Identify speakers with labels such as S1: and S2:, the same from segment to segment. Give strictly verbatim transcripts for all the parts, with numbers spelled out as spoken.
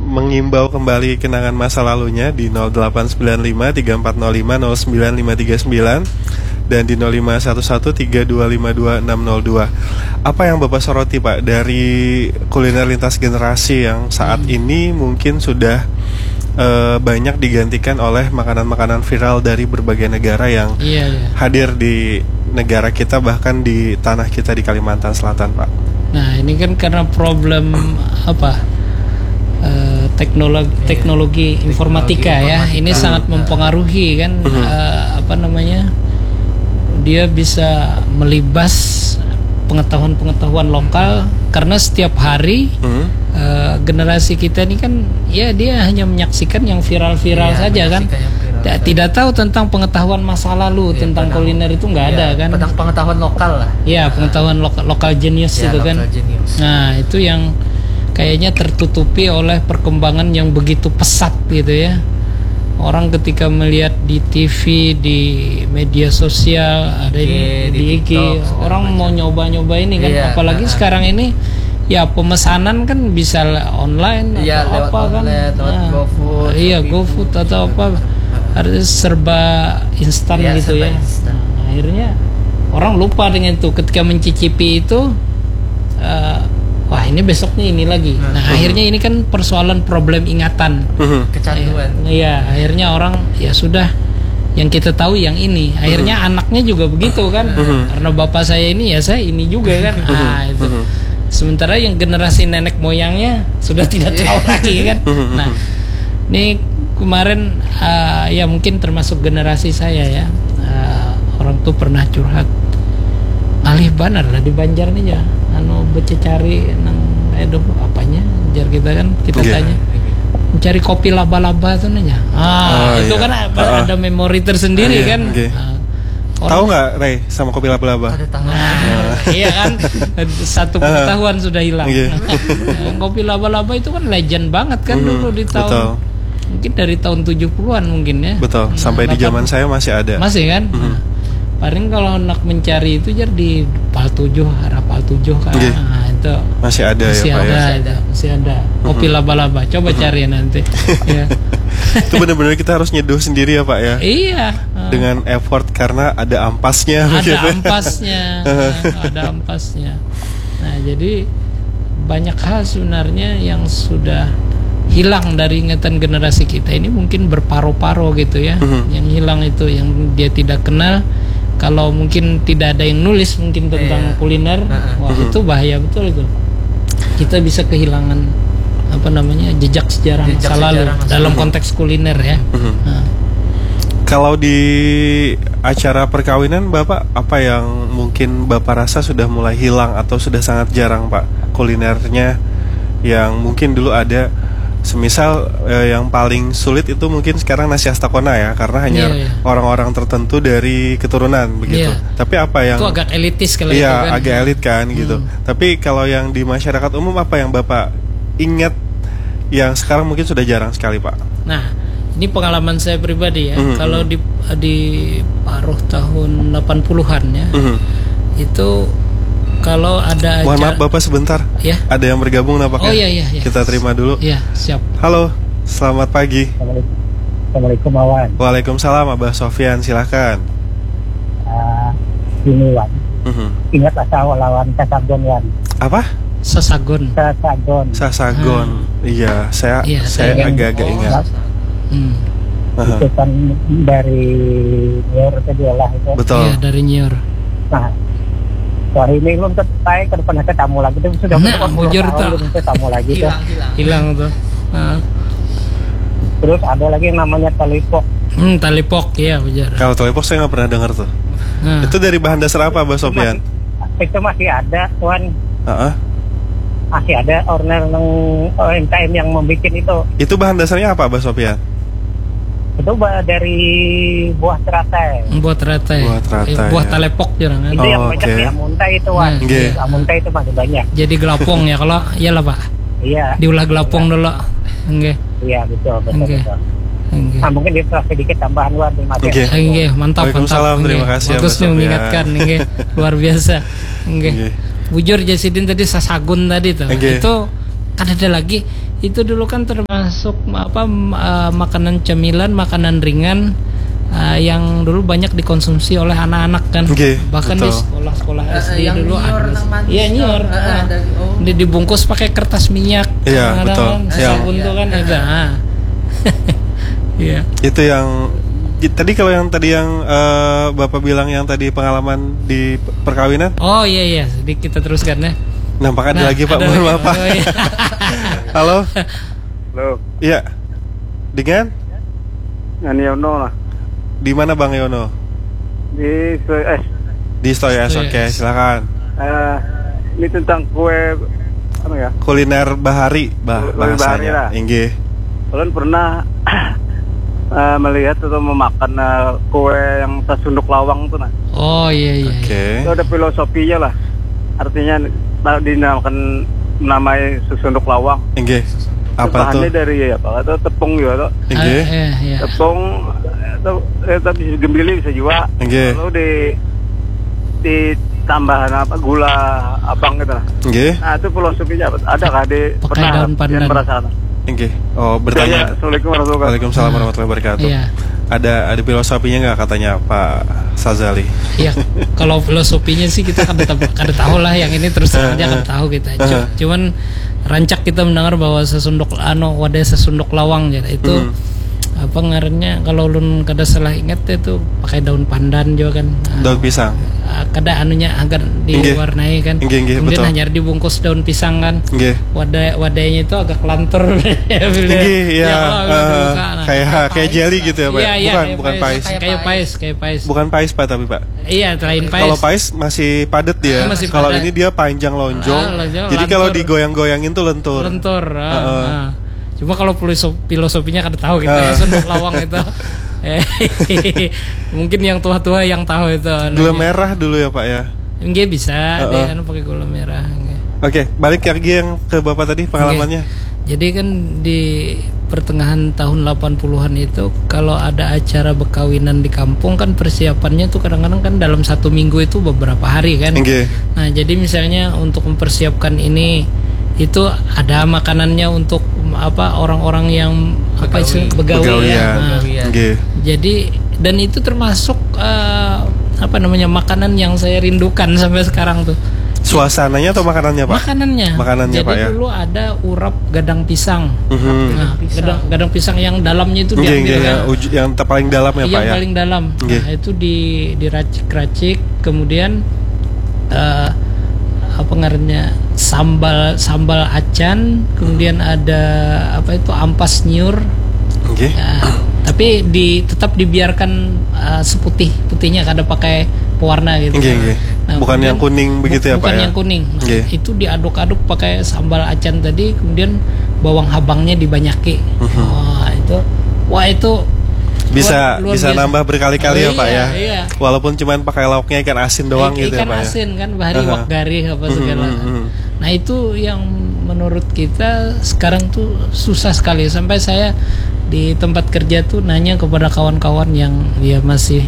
S1: mengimbau kembali kenangan masa lalunya di nol delapan sembilan lima tiga empat nol lima nol sembilan lima tiga sembilan dan di nol lima satu satu tiga dua lima dua enam nol dua. Apa yang Bapak soroti Pak dari kuliner lintas generasi yang saat hmm. ini mungkin sudah uh, banyak digantikan oleh makanan-makanan viral dari berbagai negara yang
S2: iya, iya.
S1: hadir di negara kita, bahkan di tanah kita di Kalimantan Selatan Pak?
S2: Nah ini kan karena problem apa uh, teknologi teknologi informatika teknologi ya informatika. Ini sangat mempengaruhi kan uh-huh. uh, apa namanya, dia bisa melibas pengetahuan-pengetahuan lokal karena setiap hari uh-huh. uh, generasi kita ini kan ya dia hanya menyaksikan yang viral-viral ya, saja kan. Tidak, tidak tahu tentang pengetahuan masa lalu ya, tentang pedang, kuliner itu nggak ya, ada kan.
S3: Tentang pengetahuan lokal lah.
S2: Ya pengetahuan lokal, lokal genius ya, itu kan. Genius. Nah itu yang kayaknya tertutupi oleh perkembangan yang begitu pesat gitu ya. Orang ketika melihat di T V, di media sosial, ada ini di, di I G, orang mau nyoba-nyoba ini kan. Ya, apalagi nah, sekarang ini ya pemesanan kan bisa online
S3: ya,
S2: atau apa kan.
S3: Lewat nah, GoFood.
S2: Iya GoFood atau apa. Harus serba instan ya, gitu serba ya. Instan. Nah, akhirnya orang lupa dengan itu ketika mencicipi itu. Uh, wah ini besoknya ini lagi. Nah, nah uh-huh. akhirnya ini kan persoalan problem ingatan, uh-huh.
S3: kecanduan.
S2: Iya, akhirnya orang ya sudah yang kita tahu yang ini. Akhirnya uh-huh. anaknya juga begitu kan. Uh-huh. Karena bapak saya ini ya saya ini juga kan. Uh-huh. Nah itu. Uh-huh. Sementara yang generasi nenek moyangnya sudah tidak tahu lagi kan. Uh-huh. Nah ini kemarin uh, ya mungkin termasuk generasi saya ya, uh, orang tuh pernah curhat alih banar lah di Banjar nih ya, anu bececari nang edo apanya jar kita kan kita yeah. tanya mencari kopi laba-laba tuh nanya ah oh, itu iya. kan ada, uh, ada memori tersendiri uh, kan okay. uh,
S1: tahu nggak Ray sama kopi laba-laba?
S2: Nah, iya kan satu pengetahuan uh, sudah hilang. Okay. Nah, kopi laba-laba itu kan legend banget kan mm, dulu di tahun betul. Mungkin dari tahun tujuh puluhan mungkin ya.
S1: Betul, sampai nah, di zaman saya masih ada.
S2: Masih kan? Mm-hmm. Nah, paling kalau nak mencari itu jadi Pal tujuh, arah Pal tujuh kan. Okay. Nah, itu
S1: masih ada
S2: masih
S1: ya,
S2: ada,
S1: Pak ya.
S2: Masih ada, masih ada. Kopi mm-hmm. laba-laba, coba mm-hmm. cari nanti. Ya.
S1: Itu benar-benar kita harus nyeduh sendiri ya Pak ya.
S2: Iya.
S1: Dengan effort karena ada ampasnya.
S2: Ada
S1: begitu.
S2: ampasnya, ada ampasnya. Nah, jadi banyak hal sebenarnya yang sudah hilang dari ingatan generasi kita ini, mungkin berparo-paro gitu ya. Uh-huh. Yang hilang itu yang dia tidak kenal. Kalau mungkin tidak ada yang nulis mungkin tentang yeah. kuliner, uh-huh. wah uh-huh. itu bahaya betul itu. Kita bisa kehilangan apa namanya jejak sejarah jejak masa lalu sejarah masa dalam konteks kuliner ya. Uh-huh. Nah.
S1: Kalau di acara perkawinan Bapak, apa yang mungkin Bapak rasa sudah mulai hilang atau sudah sangat jarang Pak kulinernya yang mungkin dulu ada? Semisal eh, yang paling sulit itu mungkin sekarang nasi astakona ya, karena hanya yeah, yeah. orang-orang tertentu dari keturunan begitu. Yeah. Tapi apa yang
S2: itu agak elitis kalau
S1: iya,
S2: itu kan.
S1: agak elit kan hmm. gitu. Tapi kalau yang di masyarakat umum apa yang Bapak ingat yang sekarang mungkin sudah jarang sekali Pak?
S2: Nah, ini pengalaman saya pribadi ya. Mm-hmm. Kalau di di paruh tahun delapan puluhan ya. Mm-hmm. Itu kalau ada
S1: mohon maaf Bapak sebentar
S2: ya?
S1: Ada yang bergabung nampaknya.
S2: Oh iya iya, iya.
S1: Kita terima dulu.
S2: Iya siap.
S1: Halo, selamat pagi.
S4: Assalamualaikum Wan.
S1: Waalaikumsalam Abah Sofyan, silahkan.
S4: Uh, ini Wan. Uh-huh. Ingat asal lawan Sasagon Wan.
S1: Apa?
S2: Sasagon.
S4: Sasagon.
S1: Sasagon. Hmm. Iya, saya iya, saya, saya agak-agak oh, ingat.
S4: Hmm. Uh-huh. Itu kan dari Nyor tadi lah itu.
S1: Betul.
S2: Iya dari Nyor.
S4: Nah. Wah ini belum tertarik ke depan ke tamu lagi itu sudah
S2: nah, bujur
S4: tahun belum tamu lagi
S2: hilang, hilang hilang tuh. Nah.
S4: Terus ada lagi yang namanya talipok.
S2: Hmm talipok ya bujur.
S1: Kalau talipok saya nggak pernah dengar tuh. Nah. Itu dari bahan dasar apa Mbak Sofyan?
S4: Itu masih ada Tuan.
S1: Uh-uh.
S4: Masih ada owner ng U M K M yang membuat itu.
S1: Itu bahan dasarnya apa Mbak Sofyan?
S4: Itu dari buah teratai.
S2: Buah teratai.
S1: Buah teratai.
S2: Eh, buah ya. Talepok jarang kan.
S4: Itu oh, yang banyak okay. di Amuntai itu Wan. Hmm. Okay. Amuntai itu masih banyak.
S2: Jadi gelapong ya kalau iyalah Pak.
S4: Iya.
S2: Diulah gelapong iya. dulu. Nggih.
S4: Iya betul betul.
S2: Okay.
S4: betul.
S2: Okay.
S4: Nah, mungkin dia sedikit tambahan Wan di materi.
S1: Oke.
S2: Okay. Okay. Mantap mantap.
S1: Terima kasih.
S2: Bagus nih mengingatkan nggih. Luar biasa. Nggih. Okay. Bujur Jasidin tadi Sasagun tadi tuh. Okay. Itu kan ada lagi itu dulu kan termasuk apa uh, makanan cemilan, makanan ringan uh, yang dulu banyak dikonsumsi oleh anak-anak kan.
S1: Okay,
S2: bahkan
S1: betul.
S2: di sekolah-sekolah
S3: Uh,
S2: S D
S3: yang
S2: dulu
S3: nyior
S2: ada.
S3: nang manis
S2: Iya,
S3: tuh.
S2: nyior.
S3: Uh,
S2: Uh,
S3: dari- oh.
S2: di- dibungkus pakai kertas minyak.
S1: Iya,
S2: kadang-kadang
S1: betul.
S2: kan,
S1: Yang-
S2: sabun tuh kan
S3: Iya.
S2: ada. ah. Iya.
S1: Itu yang i- tadi kalau yang tadi yang eh, Bapak bilang yang tadi pengalaman di perkawinan,
S2: Oh iya iya, sedikit kita teruskan ya.
S1: nampak ada
S2: Nah,
S1: lagi Pak,
S2: ada
S1: mohon
S2: lagi.
S1: maaf Pak.
S2: Oh, iya.
S1: Halo,
S5: Halo,
S1: iya, dengan
S5: Nani Yono lah.
S1: di mana Bang Yono?
S5: Di eh,
S1: Di Stoyas,
S2: Stoyas.
S1: oke silakan.
S5: eh, ini tentang kue apa ya?
S1: Kuliner bahari, bah,
S5: Kue bahari
S1: bahasanya.
S5: lah.
S1: Inggih.
S5: Kalian pernah eh, melihat atau memakan eh, kue yang sasunduk lawang tuh nah?
S2: Oh iya iya.
S1: Oke.
S5: Itu ada filosofinya lah. Artinya nah, dinamakan namanya sasunduk lawang.
S1: Inggih. Apa
S5: Bahannya
S1: tuh?
S5: dari apa? Atau tepung juga tuh.
S1: Inggih.
S2: Ah, iya, iya.
S5: Tepung atau eh, tapi gembili bisa juga.
S1: Inggih.
S5: Lalu di ditambahan apa gula abang gitu lah.
S1: Inggih.
S5: Nah itu filosofinya apa? Ada kah di
S2: Pakai
S5: pernah
S2: daun pandan.
S5: yang merasakan?
S1: Inggih. Oh,
S5: Ya,
S1: bertanya.
S5: Assalamualaikum warahmatullahi wabarakatuh.
S1: Waalaikumsalam warahmatullahi wabarakatuh.
S2: Iya.
S1: Ada ada filosofinya nggak katanya Pak Sazali?
S2: Iya, kalau filosofinya sih kita kan tahu, kan tahu lah yang ini terus terang aja kan tahu kita. Cu-
S1: Uh-huh.
S2: Cuman rancak kita mendengar bahwa sesunduk ano wadah sesunduk lawang gitu. Itu
S1: Hmm.
S2: apa ngarannya kalau ulun kada salah ingat itu pakai daun pandan juga kan. Ah,
S1: Daun pisang.
S2: ah, kada anunya agar
S1: Inggih.
S2: diwarnai kan.
S1: Inggih, inggih,
S2: Kemudian
S1: betul.
S2: hanya dibungkus daun pisang kan.
S1: Inggih.
S2: Wadah wadahnya itu agak lantur.
S1: Inggih, ya,
S2: kalau
S1: eh,
S2: dibuka, nah.
S1: kayak kayak jelly gitu ya Pak?
S2: Iya, iya,
S1: bukan,
S2: kayak
S1: bukan
S2: pais.
S1: pais.
S2: Kayak pais, kayak pais.
S1: Bukan pais Pak tapi Pak.
S2: Iya, lain pais.
S1: Kalau pais masih padat dia.
S2: Masih
S1: Kalau
S2: padat.
S1: ini dia panjang lonjong.
S2: Ah, lonjong,
S1: Jadi
S2: lantur.
S1: kalau digoyang-goyangin tuh lentur.
S2: lentur. ah,
S1: Heeh.
S2: ah. Cuma kalau filosof- filosofinya kada tahu gitu ya,
S1: Ah.
S2: sunduk lawang itu. Eh, mungkin yang tua-tua yang tahu itu.
S1: Gula merah dulu ya Pak ya.
S2: Enggak bisa,
S1: Heeh.
S2: dia kan pakai gula merah. Nggak.
S1: Oke, balik lagi yang ke Bapak tadi pengalamannya.
S2: Jadi kan di pertengahan tahun delapan puluhan itu kalau ada acara bekawinan di kampung kan persiapannya tuh kadang-kadang kan dalam satu minggu itu beberapa hari kan.
S1: Inggih.
S2: Nah jadi misalnya untuk mempersiapkan ini itu ada makanannya untuk apa orang-orang yang apa
S3: Begawi.
S2: itu begawi, ya.
S1: Begawian.
S2: Nah,
S3: Begawian.
S1: Inggih.
S2: jadi dan itu termasuk eh, apa namanya makanan yang saya rindukan sampai sekarang tuh.
S1: Suasananya atau makanannya Pak?
S2: Makanannya.
S1: Makanannya,
S2: Jadi
S1: Pak, ya?
S2: dulu ada urap gadang pisang.
S1: Mhm.
S2: Nah, gadang, gadang pisang yang dalamnya itu
S1: Inggih,
S2: diambil
S1: inggih,
S2: kan.
S1: yang, uj- yang ter- paling dalam ya Pak
S2: yang
S1: ya.
S2: paling dalam.
S1: Nggih.
S2: Nah, itu di diracik-racik, kemudian eh apa ngarannya sambal sambal acan, kemudian ada apa itu ampas nyur.
S1: Inggih.
S2: Nah, tapi di tetap dibiarkan eh, seputih putihnya kada pakai pewarna gitu.
S1: Inggih, inggih.
S2: Nah,
S1: Bukan
S2: kemudian-
S1: yang kuning begitu ya
S2: bukan
S1: Pak ya.
S2: yang kuning. Nah,
S1: Nggih.
S2: itu diaduk-aduk pakai sambal acan tadi, kemudian bawang habangnya dibanyaki.
S1: Mhm.
S2: Wah itu, wah itu
S1: Bisa
S2: luar- luar
S1: bisa
S2: biasa.
S1: nambah berkali-kali
S2: Oh,
S1: ya Pak
S2: iya,
S1: ya.
S2: iya.
S1: Walaupun cuman pakai lauknya ikan asin doang
S2: Ik-
S1: gitu ya
S2: ikan
S1: Pak ya.
S2: asin kan bahari
S1: Aha.
S2: wak garih apa
S1: Mhm,
S2: segala.
S1: mhm, mhm.
S2: Nah itu yang menurut kita sekarang tuh susah sekali, sampai saya di tempat kerja tuh nanya kepada kawan-kawan yang dia masih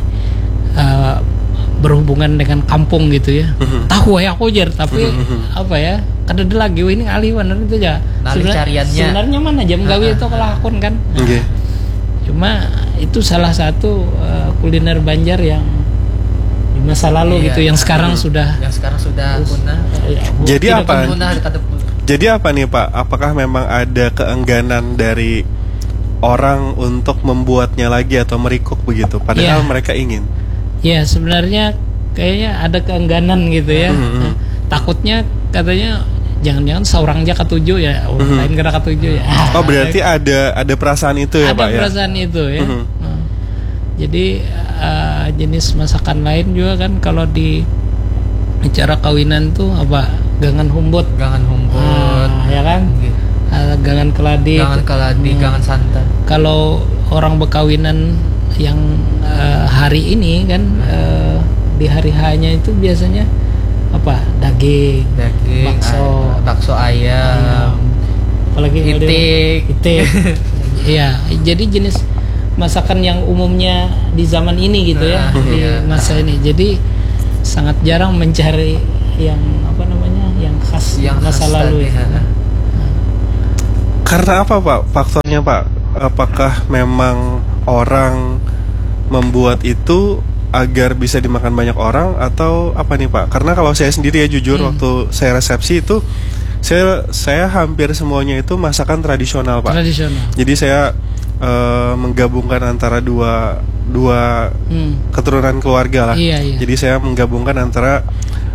S2: uh, berhubungan dengan kampung gitu ya.
S1: Mhm.
S2: Tahu ya aku jar tapi
S1: Mhm, mhm.
S2: apa ya? Kada ada lagi wah, ini ahli bener itu aja.
S3: Nalih cariannya.
S2: Sebenarnya mana jam gawe itu kelakon kan.
S1: Inggih.
S2: Cuma itu salah satu uh, kuliner Banjar yang di masa lalu
S3: Iya.
S2: gitu, yang sekarang sudah
S3: yang sekarang sudah punah.
S2: ya,
S1: Jadi
S2: tidak
S1: apa?
S3: Punah kada punah.
S1: Jadi apa nih Pak? Apakah memang ada keengganan dari orang untuk membuatnya lagi atau merikuk begitu? Padahal
S2: Iya.
S1: mereka ingin.
S2: Ya sebenarnya kayaknya ada keengganan gitu ya.
S1: Mhm.
S2: Nah, takutnya katanya jangan-jangan seorang aja ketujuh ya, orang
S1: Mhm.
S2: lain kira ketujuh ya.
S1: Oh berarti ada ada perasaan itu ya
S2: ada
S1: Pak ya?
S2: perasaan itu ya.
S1: Mhm.
S2: Nah, jadi eh, jenis masakan lain juga kan kalau di acara kawinan tuh apa gangan humbut,
S3: Gangan humbut.
S2: Ah, ya kan?
S3: Nggih.
S2: eh, gangan keladi.
S3: Gangan keladi,
S2: Hmm.
S3: gangan santan.
S2: Kalau orang bekawinan yang eh, hari ini kan eh, di hari H-nya itu biasanya apa daging,
S3: Daging,
S2: bakso,
S3: ay- bakso ayam,
S2: ayam, apalagi kalau dia-
S3: itik.
S2: itik. Iya, jadi jenis masakan yang umumnya di zaman ini gitu ya,
S3: Ah,
S2: di
S3: iya.
S2: masa ini. Jadi sangat jarang mencari yang apa namanya yang khas
S3: Yang
S2: masa
S3: khas
S2: lalu
S3: tadi,
S2: itu.
S3: ha.
S1: Karena apa Pak? Faktornya Pak? Apakah memang orang membuat itu agar bisa dimakan banyak orang atau apa nih Pak? Karena kalau saya sendiri ya jujur hmm. waktu saya resepsi itu saya saya hampir semuanya itu masakan tradisional Pak.
S2: Tradisional.
S1: Jadi saya uh, menggabungkan antara dua dua hmm. keturunan keluarga lah.
S2: Iya, iya.
S1: Jadi saya menggabungkan antara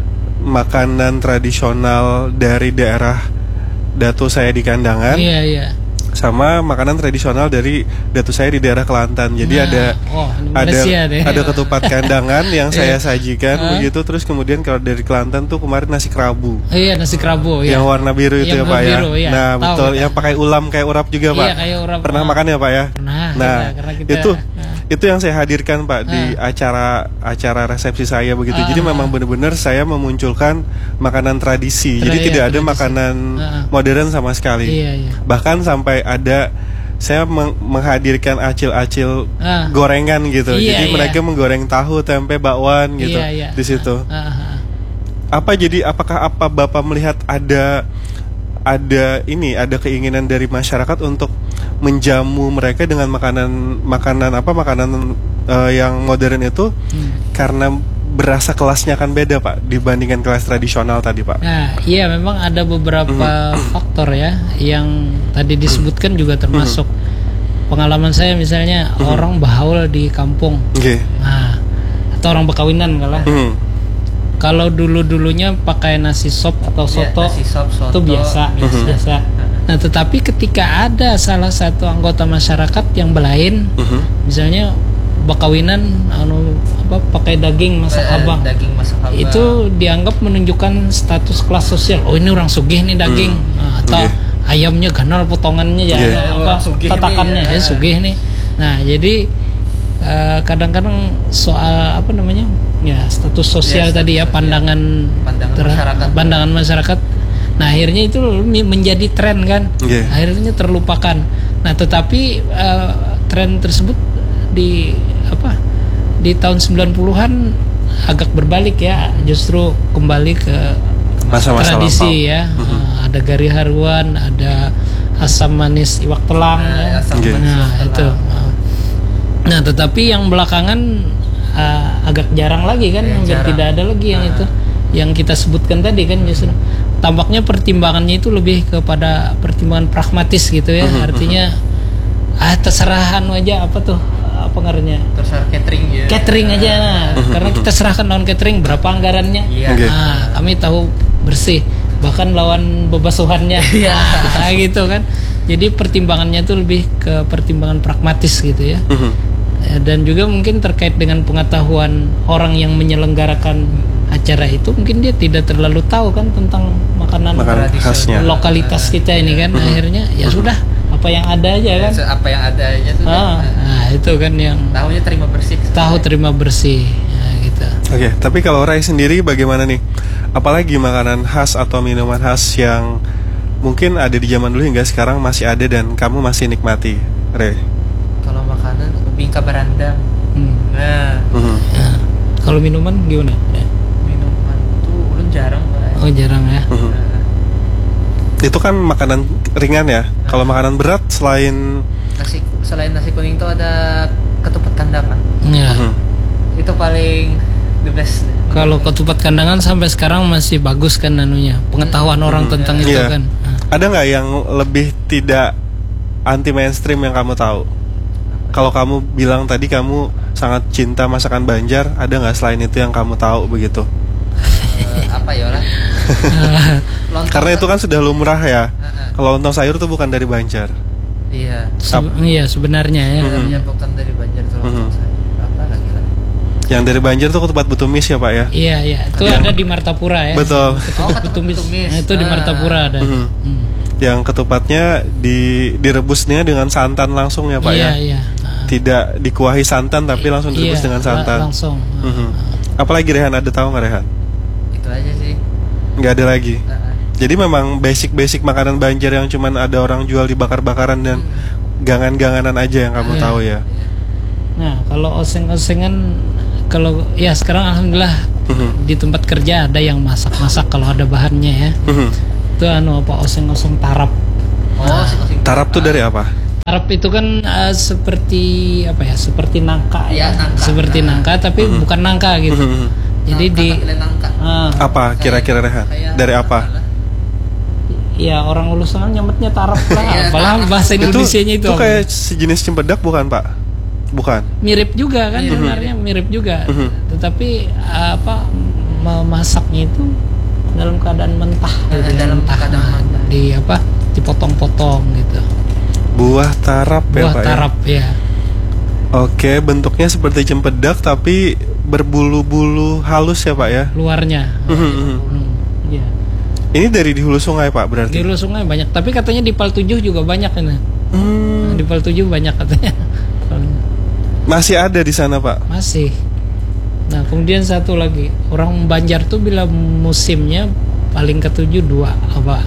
S1: makanan tradisional dari daerah datu saya di Kandangan.
S2: Iya, iya.
S1: Sama makanan tradisional dari datu saya di daerah Kelantan. Jadi
S2: nah,
S1: ada
S2: oh,
S1: ada ada ketupat Kandangan yang saya sajikan uh. begitu. Terus kemudian kalau dari Kelantan tuh kemarin nasi kerabu.
S2: Iya, nasi kerabu
S1: yang
S2: ya.
S1: warna biru itu
S2: yang
S1: ya Pak
S2: biru,
S1: ya.
S2: Iya.
S1: Nah,
S2: Tahu
S1: betul
S2: kita.
S1: Yang pakai ulam kayak urap juga Pak.
S2: Iya, kayak urap.
S1: Pernah makan ya Pak ya?
S2: Pernah.
S1: Nah,
S2: kita, kita,
S1: itu
S2: nah.
S1: itu yang saya hadirkan Pak
S2: uh.
S1: di acara acara resepsi saya begitu. Uh. Jadi memang benar-benar saya memunculkan makanan tradisi.
S2: Tra-
S1: Jadi
S2: iya,
S1: tidak ada
S2: tradisi.
S1: makanan uh. modern sama sekali.
S2: Iya, iya.
S1: Bahkan sampai ada saya meng- menghadirkan acil-acil
S2: ah.
S1: gorengan gitu.
S2: Iya,
S1: jadi
S2: iya.
S1: mereka menggoreng tahu, tempe, bakwan gitu
S2: iya, iya.
S1: di situ.
S2: Ah, ah, ah.
S1: Apa jadi apakah apa Bapak melihat ada ada ini ada keinginan dari masyarakat untuk menjamu mereka dengan makanan makanan apa makanan uh, yang modern itu hmm. karena berasa kelasnya akan beda Pak dibandingkan kelas tradisional tadi Pak.
S2: Nah, iya memang ada beberapa mm. faktor ya yang tadi disebutkan juga termasuk mm. pengalaman saya misalnya mm. orang bahaul di kampung.
S1: Okay.
S2: Nah, atau orang bekawinan kalah. Mm. Kalau dulu-dulunya pakai nasi sop atau soto,
S3: ya, nasi sop, soto
S2: itu biasa,
S1: mm-hmm.
S2: biasa. Nah, tetapi ketika ada salah satu anggota masyarakat yang belain, mm-hmm. misalnya bekawinan anu apa pakai daging masak
S3: eh,
S2: abang.
S3: Daging masak abang.
S2: Itu dianggap menunjukkan status kelas sosial. Oh, ini orang sugih nih daging. Hmm. Nah, atau okay. ayamnya ganal potongannya ya yeah. apa
S3: sugih
S2: tatakannya
S3: nih, ya.
S2: ya sugih nih. Nah, jadi uh, kadang-kadang soal apa namanya? Ya, status sosial ya, tadi ya, pandangan
S3: pandangan
S2: ter-
S3: masyarakat.
S2: Pandangan masyarakat. Nah, akhirnya itu menjadi tren kan. Yeah. Akhirnya terlupakan. Nah, tetapi uh, tren tersebut di apa di tahun sembilan puluhan agak berbalik ya, justru kembali ke
S1: masa-masa
S2: tradisi
S1: lampau.
S2: Ya.
S1: Mm-hmm.
S2: Uh, ada gari haruan, ada asam manis iwak telang
S3: nah,
S2: ya.
S3: asam
S1: okay.
S3: manis
S2: Nah,
S3: iwak
S2: itu. Uh. Nah, tetapi yang belakangan uh, agak jarang lagi kan,
S3: ya,
S2: hampir
S3: jarang.
S2: tidak ada lagi yang uh. itu yang kita sebutkan tadi kan, justru tampaknya pertimbangannya itu lebih kepada pertimbangan pragmatis gitu ya. Mm-hmm. Artinya ah terserah anu aja apa tuh pengaruhnya
S3: terserah catering ya.
S2: Catering aja nah. Karena kita serahkan non catering berapa anggarannya.
S3: Iya.
S1: Okay.
S2: Nah, kami tahu bersih bahkan lawan bebasuhannya.
S3: Iya.
S2: Nah, gitu kan. Jadi pertimbangannya itu lebih ke pertimbangan pragmatis gitu ya.
S1: Mm-hmm.
S2: Dan juga mungkin terkait dengan pengetahuan orang yang menyelenggarakan acara itu, mungkin dia tidak terlalu tahu kan tentang makanan,
S1: makanan khasnya
S2: lokalitas kita ini kan. Mm-hmm. Akhirnya ya sudah apa yang ada aja kan.
S3: Apa yang ada aja tuh.
S2: Ah, nah itu kan yang
S3: tahunya terima bersih.
S2: Tahu terima bersih. Nah, gitu.
S1: Oke, okay, tapi kalau Ray sendiri bagaimana nih? Apalagi makanan khas atau minuman khas yang mungkin ada di zaman dulu hingga sekarang masih ada dan kamu masih nikmati, Ray?
S3: Kalau makanan bingka berandang.
S2: Hmm.
S3: Nah,
S1: mm-hmm.
S2: nah, kalau minuman gimana?
S3: Minuman tuh ulun jarang, Pak.
S2: Oh, jarang ya.
S1: Mm-hmm.
S3: Nah.
S1: Itu kan makanan ringan ya. Nah. Kalau makanan berat selain
S3: nasi selain nasi kuning tuh ada ketupat kandangan.
S2: Ya.
S1: Mm-hmm.
S3: Itu paling the best.
S2: Kalau ketupat kandangan sampai sekarang masih bagus kan anunya. Pengetahuan orang
S1: mm-hmm.
S2: tentang
S1: yeah.
S2: itu
S1: yeah.
S2: kan. Nah.
S1: Ada nggak yang lebih tidak anti mainstream yang kamu tahu? Kalau kamu bilang tadi kamu sangat cinta masakan Banjar, ada nggak selain itu yang kamu tahu begitu?
S3: Uh, apa ya lah?
S1: Karena itu kan sudah lumrah ya. Uh-uh. Kalau lontong sayur tuh bukan dari Banjar.
S3: Iya.
S2: Se- iya sebenarnya ya.
S3: Sebenarnya mm-hmm. bukan dari Banjar tuh lontong mm-hmm. sayur. Apa lagi lah?
S1: Yang dari Banjar tuh ketupat betumis ya Pak ya?
S2: Iya iya. Itu yang ada di Martapura ya.
S1: Betul.
S2: Ketupat
S3: oh,
S2: betumis.
S3: betumis.
S2: Nah, itu di Martapura ada.
S1: Mm-hmm.
S2: Hmm.
S1: Yang ketupatnya di direbusnya dengan santan langsung ya Pak
S2: iya,
S1: ya?
S2: Iya iya.
S1: Tidak dikuahi santan tapi langsung direbus
S2: iya,
S1: dengan santan.
S2: Langsung.
S1: Mm-hmm. Apalagi Rehan, ada tahu nggak Rehan?
S3: Itu aja sih.
S1: Nggak ada lagi.
S3: Uh-uh.
S1: Jadi memang basic-basic makanan Banjar yang cuman ada orang jual di bakar-bakaran dan hmm. gangan-ganganan aja yang kamu
S2: iya.
S1: tahu ya.
S2: Nah kalau oseng-osengan, kalau ya sekarang alhamdulillah mm-hmm. di tempat kerja ada yang masak-masak kalau ada bahannya ya. Mm-hmm. Itu anu apa oseng-oseng tarap.
S3: Oh, oseng-oseng
S1: Tarap tuh dari apa?
S2: Tarap itu kan uh, seperti apa ya? Seperti nangka
S3: Ya, nangka.
S2: Seperti
S3: Nah.
S2: nangka tapi
S1: Mhm.
S2: bukan nangka gitu.
S1: Mhm.
S2: Jadi
S3: Nangka,
S2: di
S3: tapi lain nangka.
S2: ah,
S1: Apa kira-kira Rehan?
S3: Kayak
S1: Dari apa?
S2: ya orang Ulusangan nyemetnya tarap lah.
S3: Iya,
S2: Apalah
S3: tarap.
S2: bahasa
S1: Itu,
S2: Indonesianya itu.
S1: itu
S2: apa?
S1: kayak sejenis cempedak bukan Pak? Bukan.
S2: Mirip juga kan
S3: Mirip.
S2: sebenarnya mirip juga.
S1: Mhm.
S2: Tetapi apa memasaknya itu dalam keadaan mentah gitu,
S3: Dalam
S2: mentah.
S3: keadaan
S2: Nah,
S3: mentah.
S2: di apa dipotong-potong gitu.
S1: Buah tarap ya
S2: Buah
S1: Pak
S2: tarap ya.
S1: ya? Oke, bentuknya seperti cempedak tapi berbulu-bulu halus ya Pak ya?
S2: Luarnya.
S1: Mhm, mhm.
S2: Hmm, iya.
S1: Ini dari di hulu sungai Pak berarti?
S2: Di hulu sungai banyak, tapi katanya di Pal tujuh juga banyak ini.
S1: Hmm,
S2: Di Pal tujuh banyak katanya.
S1: masih ada di sana Pak?
S2: Masih. Nah, kemudian satu lagi, orang Banjar tuh bila musimnya paling ketujuh dua apa?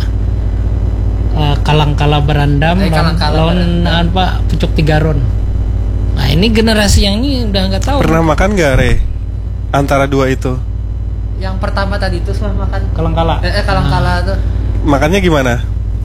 S2: Eh, Kalang-kala berandam
S3: Eh, Kalang-kala
S2: lawan
S3: berandam.
S2: apa? Pucuk Tigaron. Nah, ini generasi yang ini udah nggak tahu.
S1: Pernah makan gak Re? Antara dua itu?
S3: Yang pertama tadi itu setelah makan
S2: Kalang-kala.
S3: eh, eh kalang-kala tuh
S1: Makannya gimana?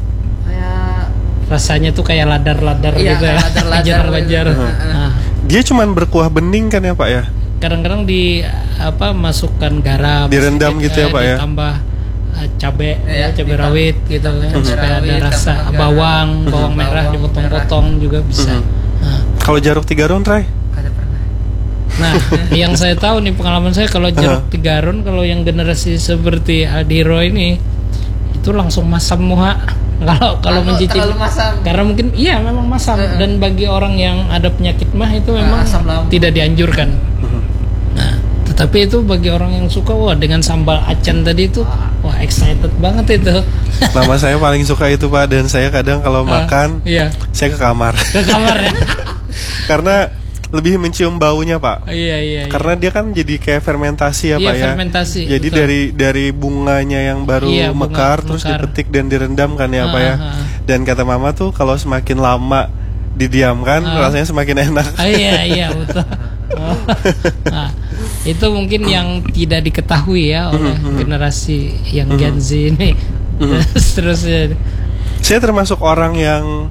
S3: kayak
S2: Rasanya tuh kayak ladar-ladar
S3: Iya,
S2: gitu ya.
S3: kayak ladar-ladar
S2: Wajar-wajar.
S3: gitu.
S2: Nah,
S1: Dia cuman berkuah bening kan ya Pak ya?
S2: kadang-kadang di apa masukkan garam
S1: Direndam
S2: sedikit,
S1: gitu ya,
S2: eh,
S1: Pak, ya?
S2: ditambah eh, cabe
S3: Iya,
S2: ya, cabe
S3: ditambah-
S2: rawit gitu kan
S3: cabe
S2: supaya ada
S3: rawit,
S2: rasa
S3: tambah garam.
S2: bawang bawang
S3: Mhm.
S2: merah
S3: Bawang
S2: dipotong-potong juga bisa.
S1: Mhm.
S2: Nah,
S1: Kalau jeruk tigaron Ray?
S3: kada pernah.
S2: nah, yang saya tahu nih pengalaman saya kalau jeruk
S1: Uh-huh.
S2: tigaron kalau yang generasi seperti Adiro ini itu langsung masam muha kalau kalau
S3: Anu,
S2: mencicipi
S3: terlalu masam.
S2: karena mungkin iya memang masam
S3: Uh-uh.
S2: dan bagi orang yang ada penyakit mah itu memang
S3: asam lambung.
S2: tidak dianjurkan. Nah, tetapi itu bagi orang yang suka wah dengan sambal acan tadi itu wah excited banget itu.
S1: Nama saya paling suka itu Pak. Dan saya kadang kalau
S2: Ah,
S1: makan
S2: iya
S1: saya ke kamar.
S2: ke kamar ya.
S1: Karena lebih mencium baunya Pak.
S2: Iya iya. iya.
S1: Karena dia kan jadi kayak fermentasi ya
S2: Iya,
S1: Pak ya.
S2: fermentasi,
S1: Jadi
S2: betul.
S1: dari dari bunganya yang baru
S2: Iya, bunga
S1: mekar terus
S2: mekar.
S1: dipetik dan direndam kan ya Pak ya.
S2: Ah, ah, ah.
S1: Dan kata Mama tuh kalau semakin lama didiamkan
S2: Ah.
S1: rasanya semakin enak.
S2: Ah, iya iya betul. Oh. Nah, itu mungkin yang tidak diketahui ya oleh generasi yang Gen Z ini. Terus terus ya.
S1: Saya termasuk orang yang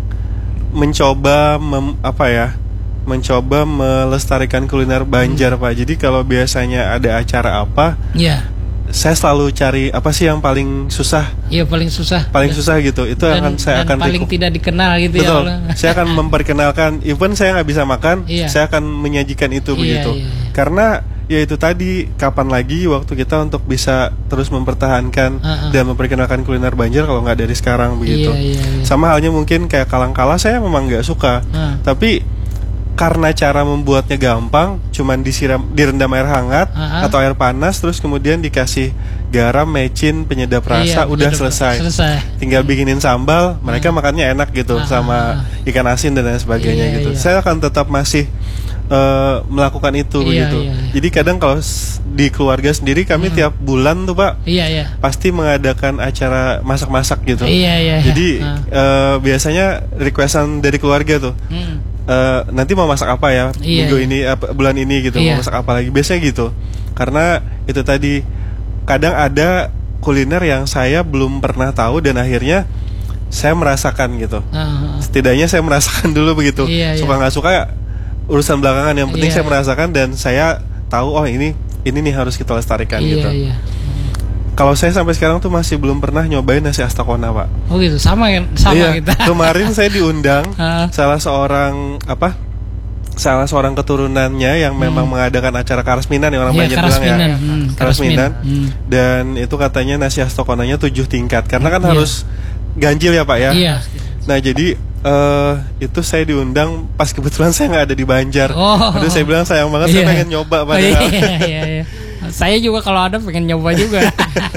S1: mencoba mem- apa ya? Mencoba melestarikan kuliner Banjar Pak. Jadi kalau biasanya ada acara apa,
S2: Iya,
S1: saya selalu cari apa sih yang paling susah,
S2: iya paling susah.
S1: paling susah gitu. Itu
S2: dan,
S1: akan saya
S2: dan
S1: akan
S2: paling
S1: reku-
S2: tidak dikenal gitu
S1: Betul.
S2: ya. Allah.
S1: Saya akan memperkenalkan, even saya nggak bisa makan,
S2: Iya.
S1: saya akan menyajikan itu
S2: Iya,
S1: begitu.
S2: iya, iya.
S1: Karena ya itu tadi, kapan lagi waktu kita untuk bisa terus mempertahankan
S2: Ah, ah.
S1: dan memperkenalkan kuliner Banjar kalau nggak dari sekarang begitu.
S2: Iya, iya, iya.
S1: Sama halnya mungkin kayak kalang-kala saya memang nggak suka,
S2: Ah.
S1: tapi karena cara membuatnya gampang, cuman disiram direndam air hangat
S2: Ah, ah.
S1: atau air panas, terus kemudian dikasih garam, mecin, penyedap rasa,
S2: Iya,
S1: udah
S2: betul,
S1: selesai.
S2: Selesai.
S1: Tinggal bikinin sambal, mereka makannya enak gitu
S2: Ah,
S1: sama
S2: ah,
S1: ikan asin dan lain sebagainya
S2: Iya,
S1: gitu.
S2: iya.
S1: Saya akan tetap masih eh, melakukan itu
S2: Iya,
S1: begitu.
S2: iya, iya.
S1: Jadi kadang kalau s- di keluarga sendiri kami
S2: Hmm.
S1: tiap bulan tuh Pak
S2: Iya iya.
S1: pasti mengadakan acara masak-masak gitu.
S2: Iya iya. iya.
S1: Jadi
S2: Ah.
S1: eh, biasanya requestan dari keluarga tuh.
S2: Hmm.
S1: Eh, nanti mau masak apa ya
S2: Iya,
S1: minggu
S2: iya.
S1: ini apa, bulan ini gitu,
S2: Iya.
S1: mau masak apa lagi, biasanya gitu. Karena itu tadi kadang ada kuliner yang saya belum pernah tahu dan akhirnya saya merasakan gitu.
S2: Ah, ah.
S1: Setidaknya saya merasakan dulu begitu.
S2: Iya,
S1: Suka
S2: iya.
S1: nggak suka ya urusan belakangan, yang penting
S2: Iya,
S1: saya
S2: iya.
S1: merasakan dan saya tahu oh ini ini nih harus kita lestarikan
S2: Iya
S1: gitu.
S2: iya.
S1: Kalau saya sampai sekarang tuh masih belum pernah nyobain nasi astakona Pak.
S2: Oh gitu, sama kan? Sama
S1: Iya,
S2: kita.
S1: kemarin saya diundang
S2: Ah.
S1: salah seorang apa? Salah seorang keturunannya yang memang mengadakan acara Karasminan yang orang
S2: Iya,
S1: Banjar bilang ya.
S2: Karasminan. Hmm,
S1: Karasminan.
S2: Hmm.
S1: Dan itu katanya nasi astakonanya tujuh tingkat karena kan
S2: Iya.
S1: harus ganjil ya Pak ya.
S2: Iya.
S1: Nah jadi eh itu saya diundang pas kebetulan saya nggak ada di Banjar.
S2: Oh.
S1: Aduh saya bilang sayang banget, saya
S2: Iya.
S1: pengen nyoba
S2: Oh,
S1: padahal.
S2: iya, iya, iya. Saya juga kalau ada pengen nyoba juga.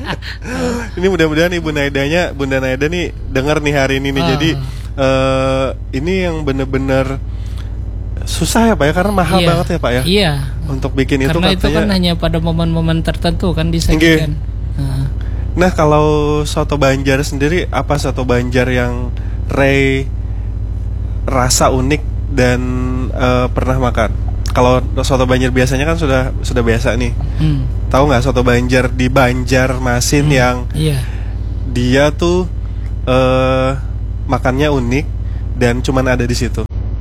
S1: Ini mudah-mudahan Ibu Naidanya, Bunda Naida nih dengar nih hari ini nih.
S2: Ah.
S1: Jadi eh ini yang bener-bener susah ya Pak ya, karena mahal
S2: Iya.
S1: banget ya Pak ya.
S2: Iya.
S1: Untuk bikin itu
S2: Karena itu kan
S1: katanya.
S2: hanya pada momen-momen tertentu kan disajikan. Nah,
S1: Nah kalau soto Banjar sendiri, apa soto Banjar yang Ray rasa unik dan eh, pernah makan? Kalau soto Banjar biasanya kan sudah sudah biasa nih.
S2: hmm,
S1: Tahu nggak soto Banjar di Banjarmasin yang
S2: iya.
S1: dia tuh eh makannya unik dan cuman ada di situ?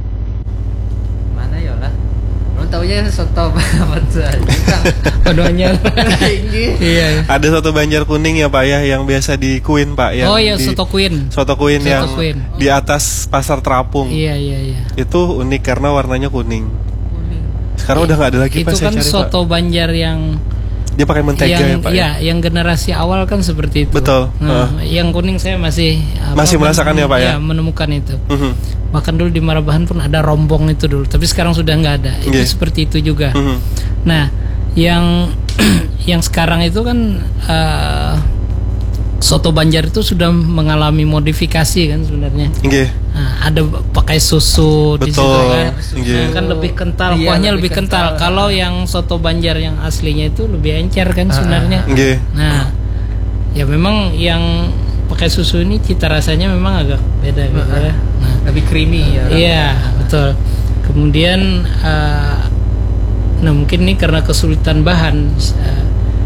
S3: Mana ya lah? Lu taunya soto apa tuh?
S2: Keduanya. Iya.
S1: Ada soto Banjar kuning ya Pak ya, yang biasa di Queen Pak. Yang
S2: Oh iya,
S1: di,
S2: soto Queen.
S1: Soto Queen
S2: Soto
S1: yang
S2: Queen.
S1: di atas pasar terapung.
S2: Iya iya iya.
S1: Itu unik karena warnanya kuning. Sekarang udah nggak ada lagi
S2: Itu
S1: Pak, saya
S2: kan
S1: cari,
S2: soto
S1: Pak.
S2: Banjar yang
S1: Dia pakai mentega
S2: yang
S1: ya Pak
S2: iya,
S1: ya?
S2: yang generasi awal kan seperti itu.
S1: Betul.
S2: Nah,
S1: Uh.
S2: yang kuning saya masih apa,
S1: Masih merasakan ya, Pak, ya?
S2: menemukan itu.
S1: Mhm.
S2: Bahkan dulu di Marabahan pun ada rombong itu dulu, tapi sekarang sudah nggak ada. Itu
S1: Yeah.
S2: seperti itu juga.
S1: Mhm.
S2: Nah, yang yang sekarang itu kan uh, soto Banjar itu sudah mengalami modifikasi kan sebenarnya.
S1: Nggih.
S2: Nah, ada pakai susu di situ
S1: Betul.
S2: kan.
S1: Nggih.
S2: Nah, kan lebih kental,
S3: Iya,
S2: kuahnya
S3: lebih
S2: lebih kental.
S3: kental.
S2: Kalau yang soto Banjar yang aslinya itu lebih encer kan sebenarnya.
S1: Nggih.
S2: Nah, ya memang yang pakai susu ini cita rasanya memang agak beda gitu ya. Nah,
S3: Lebih creamy ya.
S2: iya, betul. Kemudian uh, nah mungkin ini karena kesulitan bahan uh,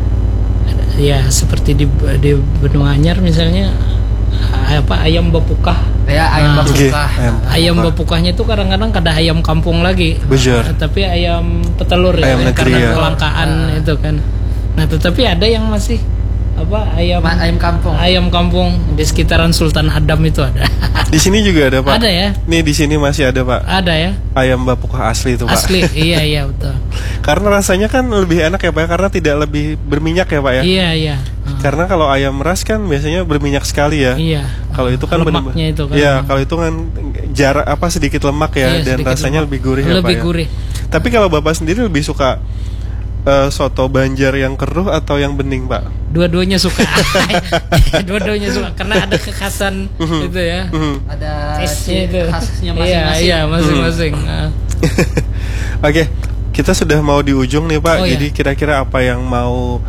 S2: ya seperti di di Benua Anyar misalnya uh, apa ayam bapukah.
S3: Ya ayam
S2: Nah,
S1: Nggih.
S3: bapukah.
S1: Ayam.
S2: Ayam bapukahnya itu kadang-kadang ada ayam kampung lagi.
S1: Bejar.
S2: Uh, tapi ayam petelur ya,
S1: Ayam negeri
S2: karena
S1: ya.
S2: kelangkaan
S3: Ah.
S2: itu kan. Nah, tetapi ada yang masih apa ayam
S3: Ma- ayam kampung.
S2: ayam kampung di sekitaran Sultan Adam itu ada.
S1: Di sini juga ada Pak.
S2: Ada ya?
S1: Nih di sini masih ada Pak.
S2: Ada ya?
S1: Ayam bapukah asli itu Pak.
S2: Asli. Iya, iya betul.
S1: Karena rasanya kan lebih enak ya Pak, karena tidak lebih berminyak ya Pak ya.
S2: Iya, iya. Ah.
S1: Karena kalau ayam ras kan biasanya berminyak sekali ya.
S2: Iya.
S1: Kalau itu kan bener-
S2: lemaknya itu kan.
S1: Iya, kalau itu kan jarak apa sedikit lemak ya,
S2: Iya,
S1: dan
S2: sedikit
S1: rasanya
S2: lemak.
S1: lebih gurih ya Pak.
S2: Lebih
S1: ya?
S2: gurih.
S1: Tapi kalau Bapak sendiri lebih suka eh, soto Banjar yang keruh atau yang bening Pak?
S2: Dua-duanya suka. Dua-duanya suka karena ada kekhasan itu ya.
S1: Mhm.
S3: Ada
S2: Taste-nya itu.
S3: ciri khasnya
S2: Iya,
S3: masing-masing.
S2: iya, masing-masing. Ah.
S1: Oke, kita sudah mau di ujung nih Pak.
S2: Oh, iya.
S1: Jadi kira-kira apa yang mau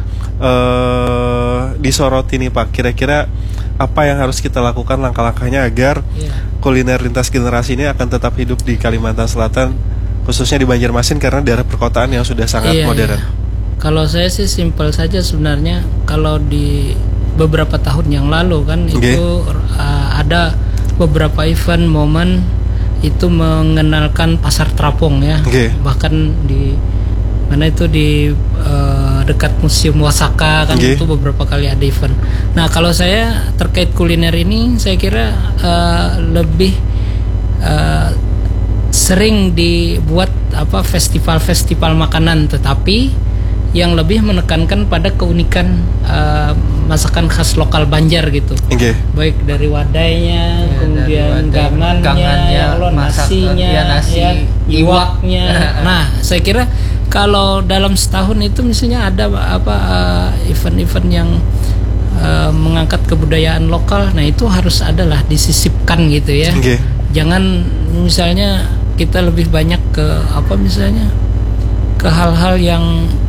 S1: eh, disoroti nih Pak? Kira-kira apa yang harus kita lakukan langkah-langkahnya agar
S2: Iya.
S1: kuliner lintas generasi ini akan tetap hidup di Kalimantan Selatan, khususnya di Banjarmasin karena daerah perkotaan yang sudah sangat
S2: Iya,
S1: modern.
S2: iya. Kalau saya sih simpel saja sebenarnya. Kalau di beberapa tahun yang lalu kan
S1: Oke.
S2: itu uh, ada beberapa event momen itu mengenalkan pasar terapung ya.
S1: Oke.
S2: Bahkan di mana itu di uh, dekat Museum Wasaka kan
S1: Oke.
S2: itu beberapa kali ada event. Nah, kalau saya terkait kuliner ini saya kira uh, lebih uh, sering dibuat apa festival-festival makanan, tetapi yang lebih menekankan pada keunikan uh, masakan khas lokal Banjar gitu.
S1: Oke.
S2: Baik dari wadainya,
S3: Ya,
S2: kemudian
S3: dari wadah,
S2: gangannya,
S3: gangannya,
S2: ya Allah,
S3: masakan,
S2: nasinya,
S3: ya, nasi,
S2: ya,
S3: iwak.
S2: iwaknya. Nah, saya kira kalau dalam setahun itu misalnya ada apa uh, event-event yang uh, mengangkat kebudayaan lokal, nah itu harus adalah disisipkan gitu ya.
S1: Oke.
S2: Jangan misalnya kita lebih banyak ke apa misalnya ke hal-hal yang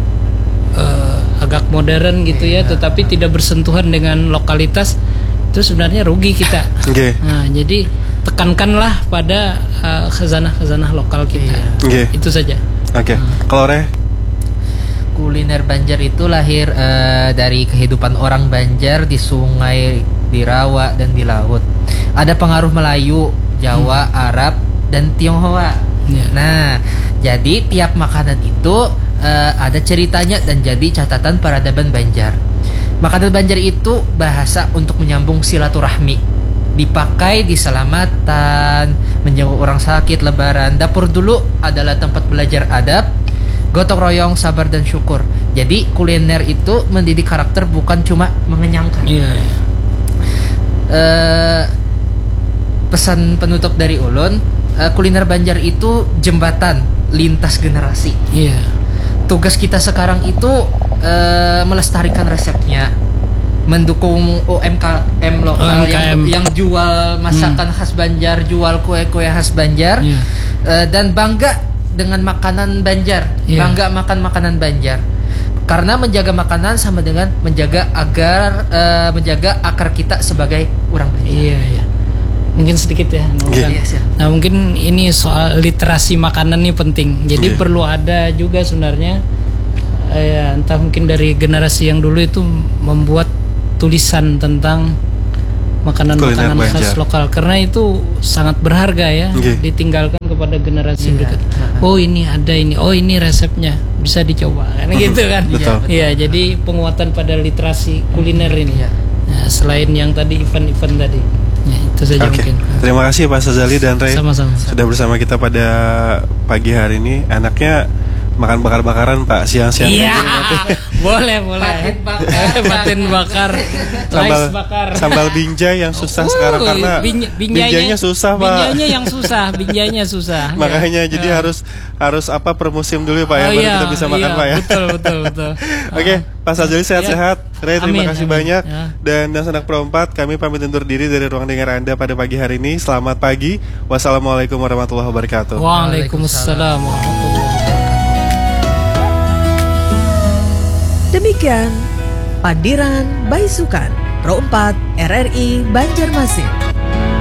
S2: uh, agak modern gitu ya, tetapi tidak bersentuhan dengan lokalitas, itu sebenarnya rugi kita.
S1: Oke.
S2: Nah, jadi tekankanlah pada uh, khazanah-khazanah lokal kita.
S1: Oke.
S2: Itu saja.
S1: Oke. Kalau Reh?
S3: Kuliner Banjar itu lahir eh, dari kehidupan orang Banjar di sungai, di rawa, dan di laut. Ada pengaruh Melayu, Jawa, Arab, dan Tionghoa.
S2: Ya.
S3: Nah, jadi tiap makanan itu eh, ada ceritanya dan jadi catatan peradaban Banjar. Makanan Banjar itu bahasa untuk menyambung silaturahmi. Dipakai di selamatan, menjenguk orang sakit, lebaran. Dapur dulu adalah tempat belajar adab, gotong royong, sabar, dan syukur. Jadi kuliner itu mendidik karakter, bukan cuma mengenyangkan.
S2: Iya.
S3: Eh, pesan penutup dari Ulun, eh, kuliner Banjar itu jembatan lintas generasi.
S2: Iya.
S3: Tugas kita sekarang itu eh, melestarikan resepnya, mendukung U M K M lokal
S2: U M K M.
S3: yang yang jual masakan khas Banjar, jual kue-kue khas Banjar,
S2: Iya.
S3: eh, dan bangga dengan makanan Banjar,
S2: Iya.
S3: bangga makan makanan Banjar. Karena menjaga makanan sama dengan menjaga agar eh, menjaga akar kita sebagai orang Banjar.
S2: Iya, iya. Mungkin sedikit ya. Mungkin.
S3: Iya, siap.
S2: Nah, mungkin ini soal literasi makanan ini penting. Jadi
S1: Iya.
S2: perlu ada juga sebenarnya eh, ya, entah mungkin dari generasi yang dulu itu membuat tulisan tentang makanan-makanan
S1: Kuliner
S2: khas
S1: Banjar.
S2: lokal, karena itu sangat berharga ya,
S1: Oke.
S2: ditinggalkan kepada generasi
S3: Iya.
S2: berikut. Oh ini ada ini, oh ini resepnya, bisa dicoba kan gitu kan.
S1: Betul.
S2: Iya, jadi penguatan pada literasi kuliner ini.
S3: Iya.
S2: Nah, selain yang tadi event-event tadi, ya, itu saja
S1: Oke,
S2: mungkin.
S1: terima kasih Pak Sazali dan Ray
S2: Sama-sama.
S1: sudah bersama kita pada pagi hari ini. Anaknya makan bakar-bakaran Pak siang-siang.
S2: Iya, boleh boleh.
S3: Patin bakar.
S2: Patin bakar,
S1: Sambal,
S2: rice bakar.
S1: sambal binjai yang susah sekarang
S2: Uh,
S1: karena
S2: bin- binjainya-
S1: binjainya susah Pak.
S2: Binjainya yang susah, binjainya susah.
S1: Makanya jadi
S2: Ya.
S1: harus harus apa per musim dulu ya Pak ya,
S2: Oh,
S1: baru
S2: iya,
S1: kita bisa makan
S2: iya,
S1: Pak ya.
S2: Betul betul betul.
S1: Oke, Pak Sazali sehat-sehat. Ray, terima
S2: Amin,
S1: kasih
S2: amin.
S1: banyak.
S2: Ya.
S1: Dan dan Sanak Perempat, kami pamit undur diri dari ruang dengar Anda pada pagi hari ini. Selamat pagi. Wassalamualaikum warahmatullahi wabarakatuh.
S2: Waalaikumsalam warahmatullahi wabarakatuh.
S6: Demikian Padiran Baisukan Pro empat R R I Banjarmasin.